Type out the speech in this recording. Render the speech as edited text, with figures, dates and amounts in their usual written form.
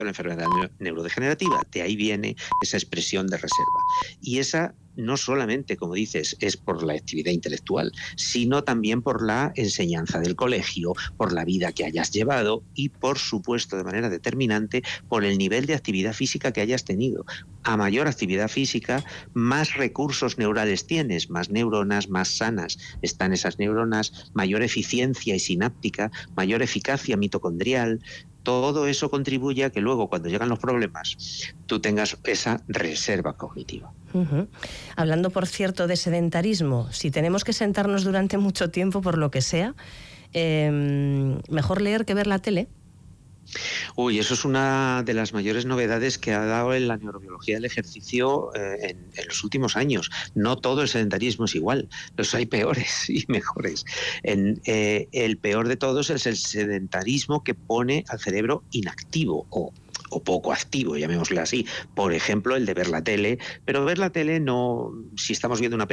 la enfermedad neurodegenerativa. De ahí viene esa expresión de reserva. Y esa no solamente, como dices, es por la actividad intelectual, sino también por la enseñanza del colegio, por la vida que hayas llevado y, por supuesto, de manera determinante, por el nivel de actividad física que hayas tenido. A mayor actividad física, más recursos neurales tienes, más neuronas, más sanas están esas neuronas, mayor eficiencia y sináptica, mayor eficacia mitocondrial. Todo eso contribuye a que luego, cuando llegan los problemas, tú tengas esa reserva cognitiva. Hablando, por cierto, de sedentarismo, si tenemos que sentarnos durante mucho tiempo, por lo que sea, ¿mejor leer que ver la tele? Uy, eso es una de las mayores novedades que ha dado en la neurobiología del ejercicio en los últimos años. No todo el sedentarismo es igual, los hay peores y mejores. El peor de todos es el sedentarismo que pone al cerebro inactivo o poco activo, llamémosle así. Por ejemplo, el de ver la tele, pero ver la tele no, si estamos viendo una película